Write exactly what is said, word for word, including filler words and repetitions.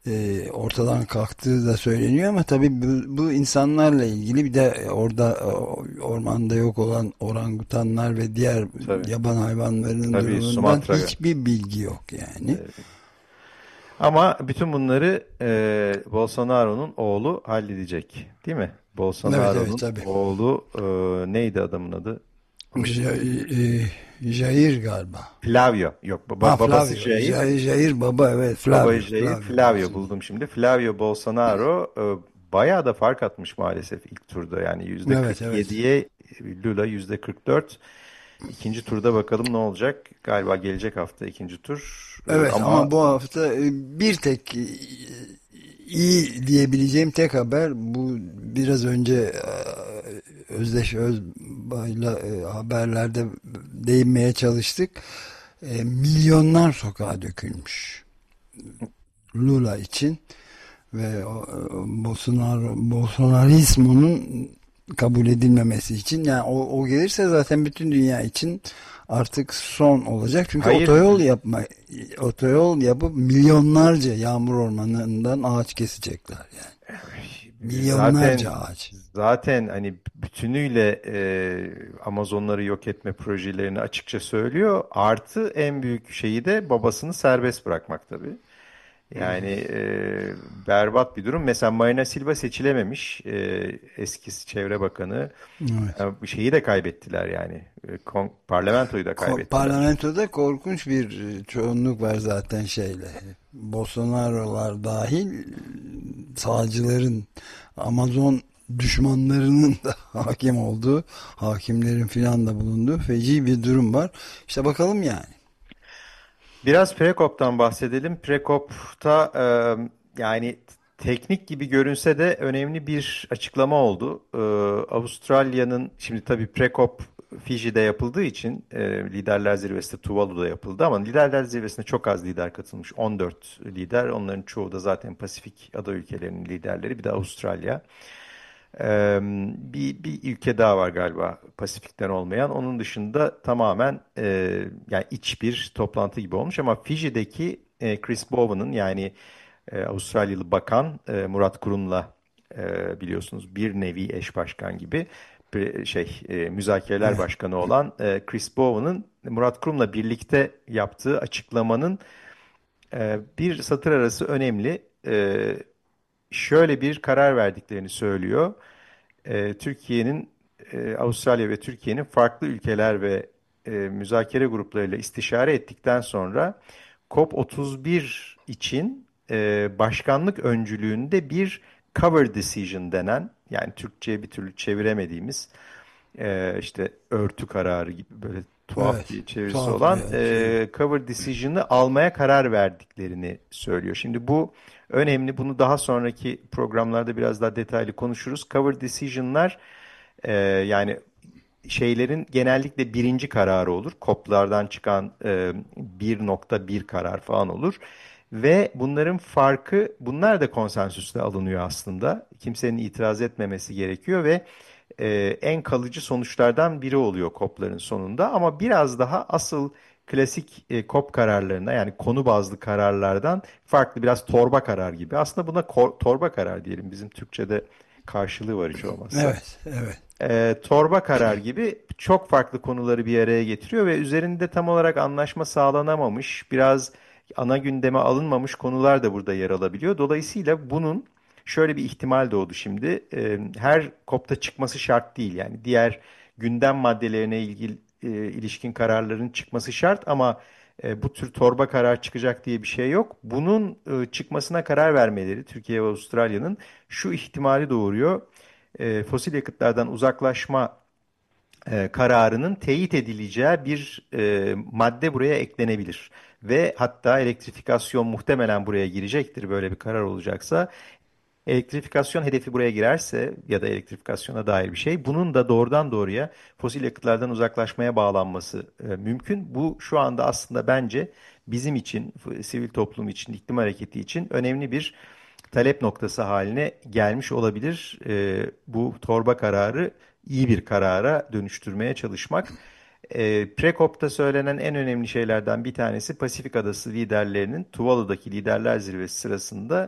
e, ortadan kalktığı da söyleniyor ama tabii bu, bu insanlarla ilgili bir de orada e, ormanda yok olan orangutanlar ve diğer Tabii. yaban hayvanlarının Tabii durumundan Sumatra. hiçbir bilgi yok yani. Evet. Ama bütün bunları e, Bolsonaro'nun oğlu halledecek, değil mi? Evet, evet, Bolsonaro'nun tabii. oğlu e, neydi adamın adı? Ja- e, Jair galiba. Flavio. Yok, Ha, baba, babası Flavio. Jair. Jair, Jair baba, evet, Baba Flavio. Jair, Flavio Flavio babası. buldum şimdi. Flavio Bolsonaro e, bayağı da fark atmış maalesef ilk turda. Yani Evet, evet. yüzde kırk yediye Lula yüzde kırk dört. İkinci turda bakalım ne olacak? Galiba gelecek hafta ikinci tur. E, Evet ama ama bu hafta e, bir tek e, iyi diyebileceğim tek haber bu, biraz önce e, Özdeş Özbay'la e, haberlerde değinmeye çalıştık. E, milyonlar sokağa dökülmüş Lula için ve o, e, Bolsonaro, Bolsonarismo'nun kabul edilmemesi için. Yani o, o gelirse zaten bütün dünya için artık son olacak. Çünkü hayır, otoyol yapma otoyol yapıp milyonlarca yağmur ormanından ağaç kesecekler yani. Milyonlarca zaten ağaç. zaten hani bütünüyle e, Amazonları yok etme projelerini açıkça söylüyor. Artı en büyük şeyi de babasını serbest bırakmak tabii. Yani e, berbat bir durum. Mesela Marina Silva seçilememiş, e, eski Çevre Bakanı. Evet. E, bu şeyi de kaybettiler yani. E, kon- parlamentoyu da Ko- kaybettiler. Parlamentoda korkunç bir e, çoğunluk var zaten şeyle. Bolsonaro'lar dahil, sağcıların, Amazon düşmanlarının da hakim olduğu, hakimlerin filan da bulunduğu feci bir durum var. İşte bakalım yani. Biraz Prekop'tan bahsedelim. Prekop'ta e, yani teknik gibi görünse de önemli bir açıklama oldu. E, Avustralya'nın şimdi tabii Prekop Fiji'de yapıldığı için e, Liderler Zirvesi de Tuvalu'da yapıldı ama Liderler Zirvesi'ne çok az lider katılmış. on dört lider. Onların çoğu da zaten Pasifik ada ülkelerinin liderleri. Bir de Avustralya. Ee, bir, bir ülke daha var galiba Pasifik'ten olmayan. Onun dışında tamamen e, yani iç bir toplantı gibi olmuş ama Fiji'deki e, Chris Bowen'ın yani e, Avustralyalı bakan e, Murat Kurum'la e, biliyorsunuz bir nevi eş başkan gibi bir şey e, müzakereler Evet. başkanı olan e, Chris Bowen'ın Murat Kurum'la birlikte yaptığı açıklamanın e, bir satır arası önemli. E, şöyle bir karar verdiklerini söylüyor. E, Türkiye'nin, e, Avustralya ve Türkiye'nin farklı ülkeler ve e, müzakere gruplarıyla istişare ettikten sonra COP otuz bir için e, başkanlık öncülüğünde bir cover decision denen yani Türkçe'ye bir türlü çeviremediğimiz e, işte örtü kararı gibi böyle tuhaf Evet. bir çevirisi Tuhaf olan bir şey. e, cover decision'ı almaya karar verdiklerini söylüyor. Şimdi bu önemli. Bunu daha sonraki programlarda biraz daha detaylı konuşuruz. Cover decision'lar e, yani şeylerin genellikle birinci kararı olur. COP'lardan çıkan e, bir nokta bir karar falan olur. Ve bunların farkı, bunlar da konsensüsle alınıyor aslında. Kimsenin itiraz etmemesi gerekiyor ve e, en kalıcı sonuçlardan biri oluyor COP'ların sonunda. Ama biraz daha asıl klasik e, COP kararlarına yani konu bazlı kararlardan farklı biraz torba karar gibi. Aslında buna kor- torba karar diyelim. Bizim Türkçe'de karşılığı var hiç olmazsa. Evet. Evet. E, torba karar gibi çok farklı konuları bir araya getiriyor ve üzerinde tam olarak anlaşma sağlanamamış, biraz ana gündeme alınmamış konular da burada yer alabiliyor. Dolayısıyla bunun şöyle bir ihtimal doğdu şimdi. E, her COP'ta çıkması şart değil. Yani diğer gündem maddelerine ilgili e, ilişkin kararların çıkması şart ama e, bu tür torba karar çıkacak diye bir şey yok. Bunun e, çıkmasına karar vermeleri Türkiye ve Avustralya'nın şu ihtimali doğuruyor. E, fosil yakıtlardan uzaklaşma e, kararının teyit edileceği bir e, madde buraya eklenebilir. Ve hatta elektrifikasyon muhtemelen buraya girecektir böyle bir karar olacaksa. Elektrifikasyon hedefi buraya girerse ya da elektrifikasyona dair bir şey, bunun da doğrudan doğruya fosil yakıtlardan uzaklaşmaya bağlanması e, mümkün. Bu şu anda aslında bence bizim için, sivil toplum için, iklim hareketi için önemli bir talep noktası haline gelmiş olabilir. E, bu torba kararı iyi bir karara dönüştürmeye çalışmak. E, Prekop'ta söylenen en önemli şeylerden bir tanesi Pasifik Adası liderlerinin Tuvalu'daki Liderler Zirvesi sırasında